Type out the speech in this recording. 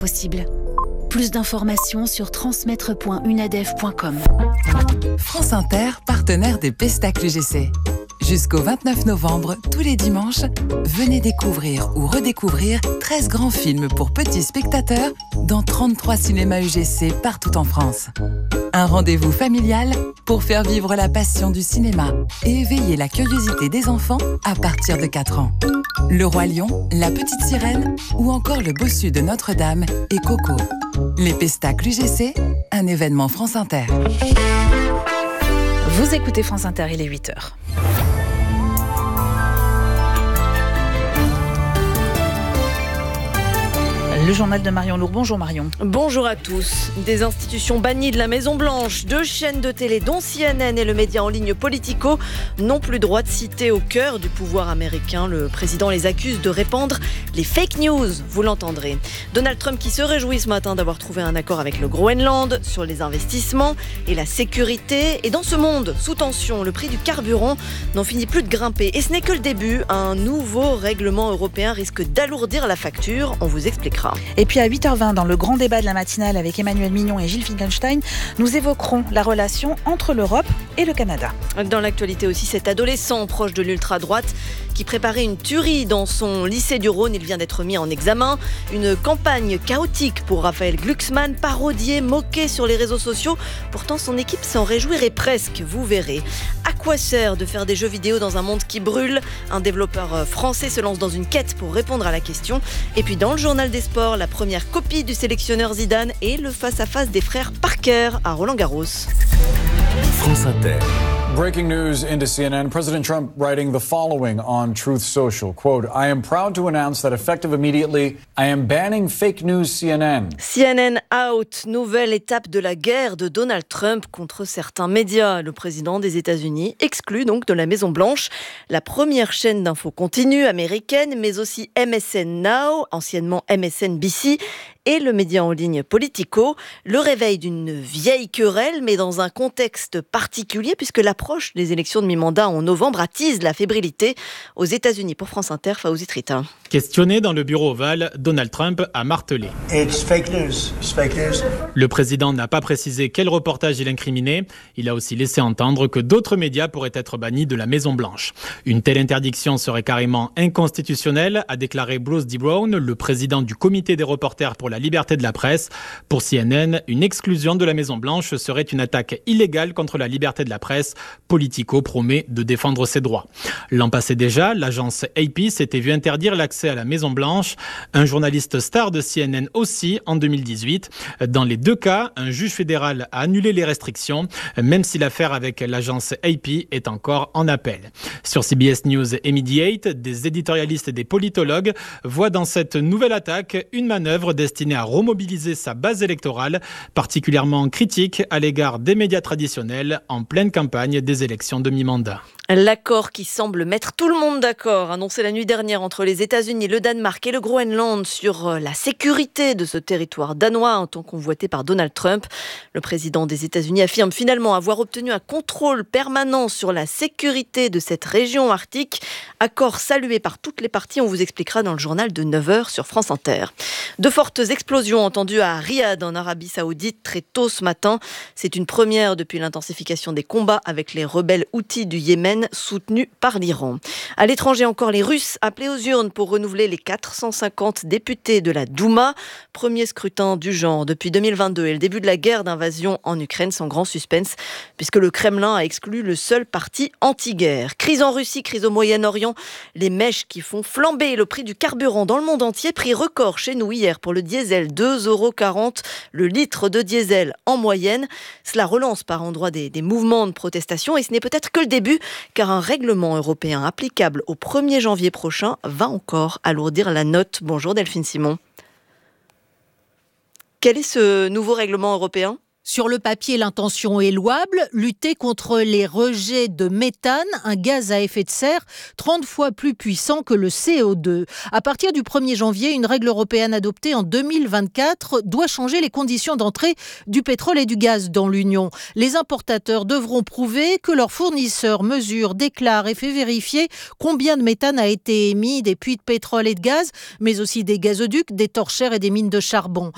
possible. Plus d'informations sur transmettre.unadef.com. France Inter, partenaire des Pestacs UGC. Jusqu'au 29 novembre, tous les dimanches, venez découvrir ou redécouvrir 13 grands films pour petits spectateurs dans 33 cinémas UGC partout en France. Un rendez-vous familial pour faire vivre la passion du cinéma et éveiller la curiosité des enfants à partir de 4 ans. Le Roi Lion, La Petite Sirène ou encore Le Bossu de Notre-Dame et Coco. Les Pestacs UGC, un événement France Inter. Vous écoutez France Inter, il est 8h. Le journal de Marion Lourd. Bonjour Marion. Bonjour à tous. Des institutions bannies de la Maison-Blanche, 2 chaînes de télé dont CNN et le média en ligne Politico n'ont plus droit de citer au cœur du pouvoir américain. Le président les accuse de répandre les fake news, vous l'entendrez. Donald Trump qui se réjouit ce matin d'avoir trouvé un accord avec le Groenland sur les investissements et la sécurité. Et dans ce monde sous tension, le prix du carburant n'en finit plus de grimper. Et ce n'est que le début. Un nouveau règlement européen risque d'alourdir la facture. On vous expliquera. Et puis à 8h20, dans le grand débat de la matinale avec Emmanuel Mignon et Gilles Finkelstein, nous évoquerons la relation entre l'Europe et le Canada. Dans l'actualité aussi, cet adolescent proche de l'ultra-droite qui préparait une tuerie dans son lycée du Rhône. Il vient d'être mis en examen. Une campagne chaotique pour Raphaël Glucksmann, parodié, moqué sur les réseaux sociaux. Pourtant, son équipe s'en réjouirait presque, vous verrez. À quoi sert de faire des jeux vidéo dans un monde qui brûle ? Un développeur français se lance dans une quête pour répondre à la question. Et puis dans le journal des sports, la première copie du sélectionneur Zidane et le face-à-face des frères Parker à Roland-Garros. France Inter. Breaking news into CNN. President Trump writing the following on Truth Social. Quote, I am proud to announce that effective immediately, I am banning fake news CNN. CNN out. Nouvelle étape de la guerre de Donald Trump contre certains médias. Le président des États-Unis exclut donc de la Maison-Blanche la première chaîne d'info continue américaine, mais aussi MSN Now, anciennement MSNBC, et le média en ligne Politico. Le réveil d'une vieille querelle, mais dans un contexte particulier, puisque l'approche des élections de mi-mandat en novembre attise la fébrilité aux États-Unis. Pour France Inter, Fawzi Trita. Questionné dans le bureau ovale, Donald Trump a martelé. It's fake news. It's fake news. Le président n'a pas précisé quel reportage il incriminait. Il a aussi laissé entendre que d'autres médias pourraient être bannis de la Maison-Blanche. Une telle interdiction serait carrément inconstitutionnelle, a déclaré Bruce D. Brown, le président du comité des reporters pour la liberté de la presse. Pour CNN, une exclusion de la Maison-Blanche serait une attaque illégale contre la liberté de la presse. Politico promet de défendre ses droits. L'an passé déjà, l'agence AP s'était vue interdire l'accès à la Maison-Blanche. Un journaliste star de CNN aussi en 2018. Dans les 2 cas, un juge fédéral a annulé les restrictions, même si l'affaire avec l'agence AP est encore en appel. Sur CBS News et Mediate, des éditorialistes et des politologues voient dans cette nouvelle attaque une manœuvre destinée à remobiliser sa base électorale, particulièrement critique à l'égard des médias traditionnels en pleine campagne des élections de mi-mandat. L'accord qui semble mettre tout le monde d'accord, annoncé la nuit dernière entre les États-Unis, le Danemark et le Groenland sur la sécurité de ce territoire danois en tant convoité par Donald Trump. Le président des États-Unis affirme finalement avoir obtenu un contrôle permanent sur la sécurité de cette région arctique. Accord salué par toutes les parties, on vous expliquera dans le journal de 9h sur France Inter. De fortes explosions entendues à Riyad en Arabie Saoudite très tôt ce matin. C'est une première depuis l'intensification des combats avec les rebelles houthis du Yémen soutenus par l'Iran. À l'étranger encore, les Russes appelés aux urnes pour renouveler les 450 députés de la Douma. Premier scrutin du genre depuis 2022 et le début de la guerre d'invasion en Ukraine sans grand suspense puisque le Kremlin a exclu le seul parti anti-guerre. Crise en Russie, crise au Moyen-Orient, les mèches qui font flamber le prix du carburant dans le monde entier. Prix record chez nous hier pour le diesel, 2,40 € le litre de diesel en moyenne. Cela relance par endroits des mouvements de protestation et ce n'est peut-être que le début car un règlement européen applicable au 1er janvier prochain va encore alourdir la note. Bonjour Delphine Simon. Quel est ce nouveau règlement européen ? Sur le papier, l'intention est louable, lutter contre les rejets de méthane, un gaz à effet de serre 30 fois plus puissant que le CO2. À partir du 1er janvier, une règle européenne adoptée en 2024 doit changer les conditions d'entrée du pétrole et du gaz dans l'Union. Les importateurs devront prouver que leur fournisseur mesure, déclare et fait vérifier combien de méthane a été émis des puits de pétrole et de gaz, mais aussi des gazoducs, des torchères et des mines de charbon.